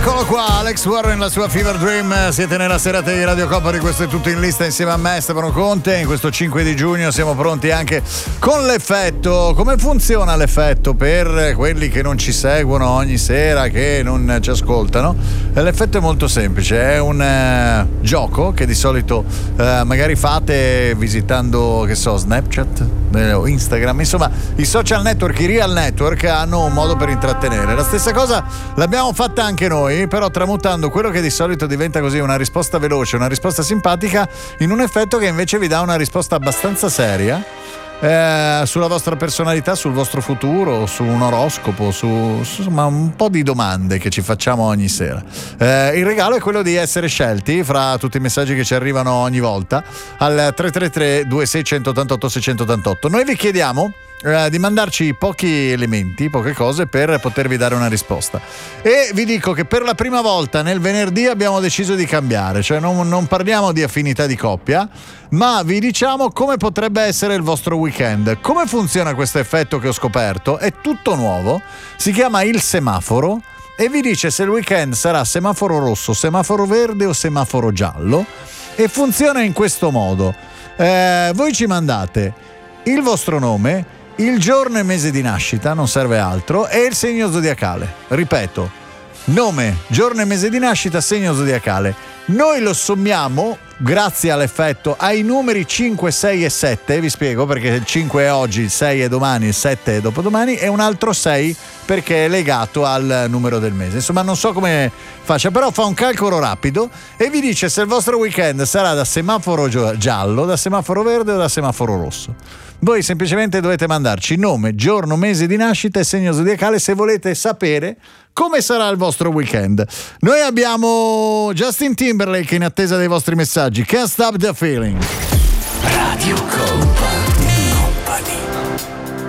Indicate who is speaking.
Speaker 1: Eccolo qua, Alex Warren, la sua Fever Dream. Siete nella serata di Radio Company, questo è Tutto in Lista insieme a me, Stefano Conte. In questo 5 di giugno siamo pronti anche con l'effetto. Come funziona l'effetto per quelli che non ci seguono ogni sera, che non ci ascoltano? L'effetto è molto semplice, è un gioco che di solito magari fate visitando, che so, Snapchat o Instagram, insomma i social network, i real network hanno un modo per intrattenere. La stessa cosa l'abbiamo fatta anche noi, però tramutando quello che di solito diventa così una risposta veloce, una risposta simpatica, in un effetto che invece vi dà una risposta abbastanza seria sulla vostra personalità, sul vostro futuro, su un oroscopo, su insomma un po' di domande che ci facciamo ogni sera. Il regalo è quello di essere scelti fra tutti i messaggi che ci arrivano ogni volta al 333 2688 688. Noi vi chiediamo di mandarci pochi elementi, poche cose per potervi dare una risposta, e vi dico che per la prima volta nel venerdì abbiamo deciso di cambiare, cioè non parliamo di affinità di coppia, ma vi diciamo come potrebbe essere il vostro weekend. Come funziona questo effetto che ho scoperto? È tutto nuovo, si chiama il semaforo e vi dice se il weekend sarà semaforo rosso, semaforo verde o semaforo giallo, e funziona in questo modo. Voi ci mandate il vostro nome, il giorno e mese di nascita, non serve altro, e il segno zodiacale. Ripeto, nome, giorno e mese di nascita, segno zodiacale. Noi lo sommiamo, grazie all'effetto, ai numeri 5, 6 e 7. Vi spiego perché il 5 è oggi, il 6 è domani, il 7 è dopodomani, e un altro 6 perché è legato al numero del mese. Insomma, non so come faccia, però fa un calcolo rapido e vi dice se il vostro weekend sarà da semaforo giallo, da semaforo verde o da semaforo rosso. Voi semplicemente dovete mandarci nome, giorno, mese di nascita e segno zodiacale se volete sapere come sarà il vostro weekend. Noi abbiamo Justin Timberlake in attesa dei vostri messaggi. Can't Stop the Feeling.